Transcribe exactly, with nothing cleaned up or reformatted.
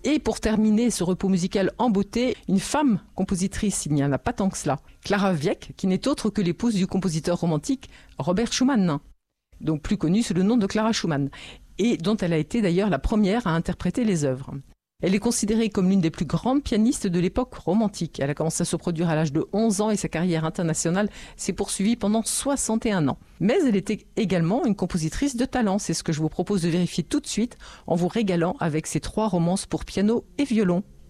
Et pour terminer ce repos musical en beauté, une femme compositrice, il n'y en a pas tant que cela, Clara Wieck, qui n'est autre que l'épouse du compositeur romantique Robert Schumann, donc plus connue sous le nom de Clara Schumann, et dont elle a été d'ailleurs la première à interpréter les œuvres. Elle est considérée comme l'une des plus grandes pianistes de l'époque romantique. Elle a commencé à se produire à l'âge de onze ans et sa carrière internationale s'est poursuivie pendant soixante et un ans. Mais elle était également une compositrice de talent. C'est ce que je vous propose de vérifier tout de suite en vous régalant avec ses trois romances pour piano et violon.